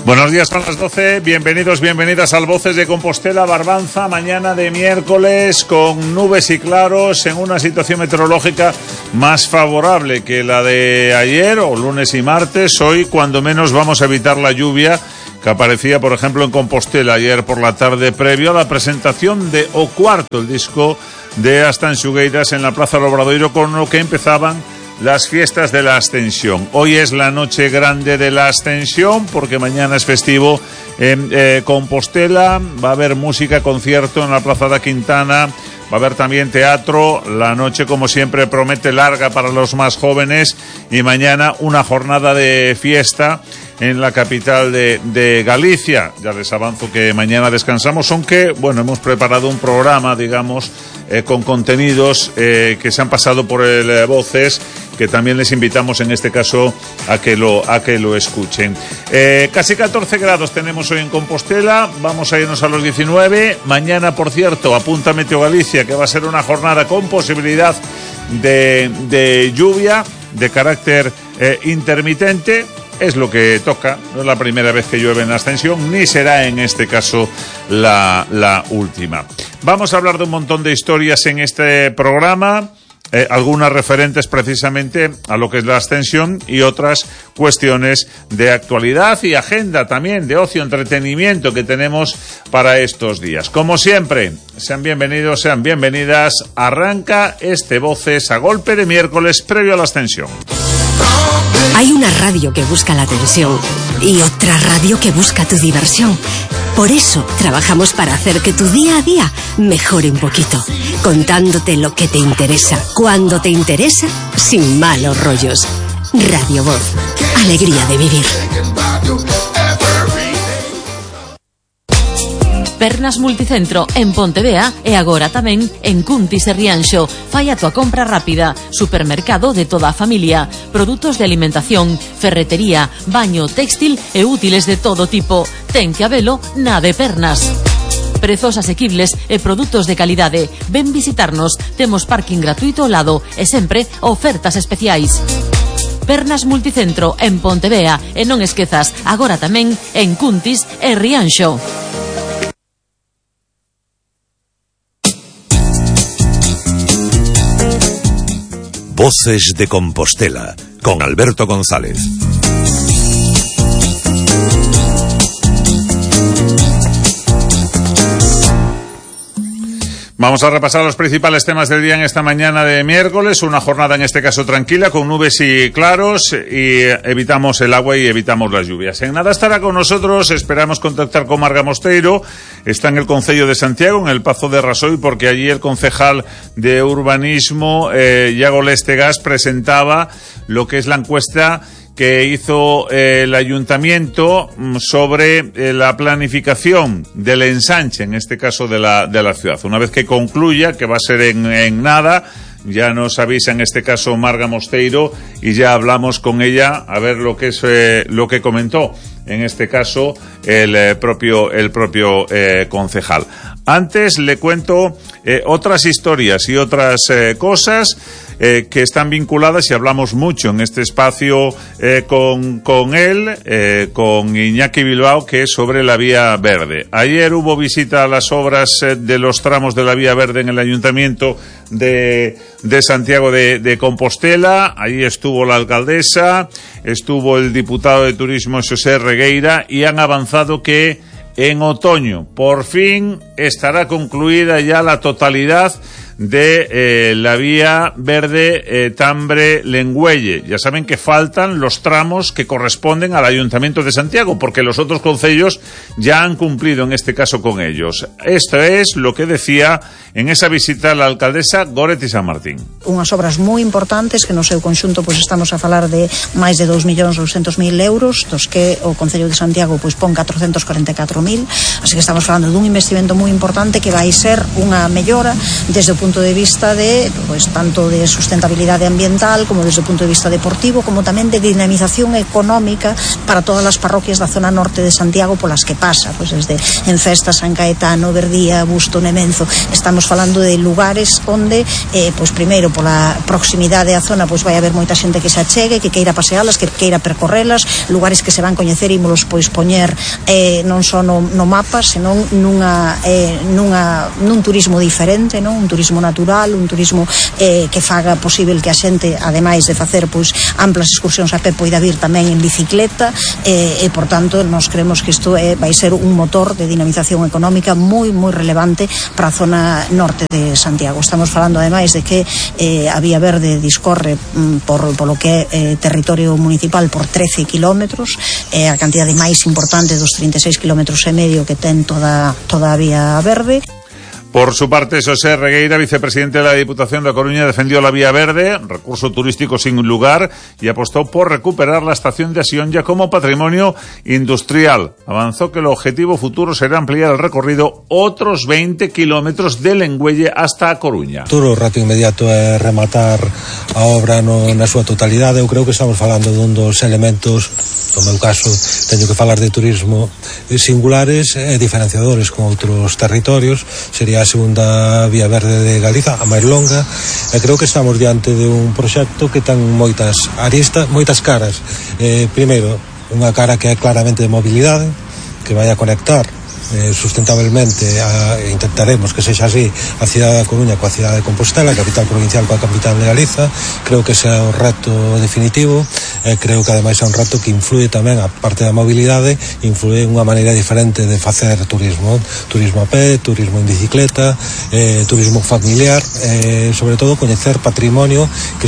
Buenos días, son las 12, bienvenidos, bienvenidas al Voces de Compostela, Barbanza, mañana de miércoles con nubes y claros en una situación meteorológica más favorable que la de ayer o lunes y martes. Hoy cuando menos vamos a evitar la lluvia que aparecía, por ejemplo, en Compostela ayer por la tarde previo a la presentación de O Cuarto, el disco de As Tanxugueiras en la Plaza del Obradoiro, con lo que empezaban las fiestas de la Ascensión. Hoy es la noche grande de la Ascensión porque mañana es festivo en Compostela. Va a haber música, concierto en la Plaza da Quintana. Va a haber también teatro. La noche, como siempre, promete larga para los más jóvenes. Y mañana una jornada de fiesta en la capital de Galicia. Ya les avanzo que mañana descansamos, aunque, bueno, hemos preparado un programa, digamos, con contenidos que se han pasado por el Voces, que también les invitamos en este caso a que lo escuchen. Casi 14 grados tenemos hoy en Compostela, vamos a irnos a los 19. Mañana, por cierto, apunta Meteo Galicia que va a ser una jornada con posibilidad de lluvia de carácter intermitente. Es lo que toca, no es la primera vez que llueve en la Ascensión, ni será en este caso la última. Vamos a hablar de un montón de historias en este programa, algunas referentes precisamente a lo que es la Ascensión y otras cuestiones de actualidad y agenda también, de ocio, entretenimiento que tenemos para estos días. Como siempre, sean bienvenidos, sean bienvenidas. Arranca este Voces a golpe de miércoles previo a la Ascensión. Hay una radio que busca la atención y otra radio que busca tu diversión. Por eso trabajamos para hacer que tu día a día mejore un poquito, contándote lo que te interesa, cuando te interesa, sin malos rollos. Radio Voz, alegría de vivir. Pernas Multicentro en Pontevea e agora tamén en Cuntis e Rianxo. Fai a tua compra rápida. Supermercado de toda a familia. Produtos de alimentación, ferretería, baño, textil e útiles de todo tipo. Ten que habelo na de Pernas. Prezos asequibles e produtos de calidade. Ven visitarnos. Temos parking gratuito ao lado e sempre ofertas especiais. Pernas Multicentro en Pontevea e non esquezas, agora tamén en Cuntis e Rianxo. Voces de Compostela, con Alberto González. Vamos a repasar los principales temas del día en esta mañana de miércoles, una jornada en este caso tranquila, con nubes y claros, y evitamos el agua y evitamos las lluvias. En nada estará con nosotros, esperamos contactar con Marga Mosteiro, está en el Concello de Santiago, en el Pazo de Rasoy, porque allí el concejal de urbanismo, Iago Lestegas, presentaba lo que es la encuesta que hizo el ayuntamiento sobre la planificación del ensanche, en este caso de la ciudad. Una vez que concluya, que va a ser en nada, ya nos avisa en este caso Marga Mosteiro y ya hablamos con ella a ver lo que es lo que comentó en este caso el propio concejal. Antes le cuento otras historias y otras cosas que están vinculadas, y hablamos mucho en este espacio con él, con Iñaki Bilbao, que es sobre la Vía Verde. Ayer hubo visita a las obras de los tramos de la Vía Verde en el Ayuntamiento de Santiago de Compostela. Allí estuvo la alcaldesa, estuvo el diputado de Turismo José Regueira, y han avanzado que en otoño por fin estará concluida ya la totalidad de la Vía Verde Tambre-Lengüelle. Ya saben que faltan los tramos que corresponden al Ayuntamiento de Santiago, porque los otros concellos ya han cumplido en este caso con ellos. Esto es lo que decía en esa visita la alcaldesa Goretti San Martín. Unhas obras moi importantes que no seu conxunto pois estamos a falar de máis de 2.200.000 euros, dos que o Concello de Santiago pois pon 444.000, así que estamos falando dun investimento moi importante que vai ser unha mellora desde o punto de vista de pois tanto de sustentabilidade ambiental como desde o punto de vista deportivo, como tamén de dinamización económica para todas as parroquias da zona norte de Santiago polas que pasa, pois desde en Festa, San Caetano, Verdía, Busto, Nemenzo. Estamos falando de lugares onde pois primeiro pola proximidade á zona pois vai haber moita xente que se achegue, que queira pasealas, que queira percorrelas, lugares que se van coñecer, ímolos pois poñer non só no mapa, senón nun turismo diferente, non? Un turismo natural, un turismo que faga posible que a xente, ademais de facer pois amplas excursións a pé, poida vir tamén en bicicleta, e por tanto nos creemos que isto vai ser un motor de dinamización económica moi relevante para a zona norte de Santiago. Estamos falando ademais de que a Vía Verde discorre polo que é territorio municipal por 13 kilómetros, a cantidade máis importante dos 36 kilómetros e medio que ten toda a Vía Verde. Por su parte, José Regueira, vicepresidente de la Diputación de La Coruña, defendió la Vía Verde, recurso turístico sin lugar, y apostó por recuperar la estación de Asionlla como patrimonio industrial. Avanzó que el objetivo futuro será ampliar el recorrido otros 20 kilómetros de Lengüelle hasta A Coruña. O reto inmediato é rematar a obra na súa totalidade. Eu creo que estamos falando dun dos elementos, no meu caso, teño que falar de turismo singulares e diferenciadores con outros territorios. Sería a segunda Vía Verde de Galiza, a máis longa, e creo que estamos diante de un proxecto que ten moitas aristas, moitas caras. Primeiro, unha cara que é claramente de mobilidade, que vai a conectar sustentablemente, intentaremos que sexa así, a cidade da Coruña coa cidade de Compostela, a capital provincial coa capital de Galiza. Creo que ese é o reto definitivo, e creo que ademais é un reto que influe tamén, a parte da mobilidade, influe unha maneira diferente de facer turismo a pé, turismo en bicicleta, turismo familiar, sobre todo coñecer patrimonio que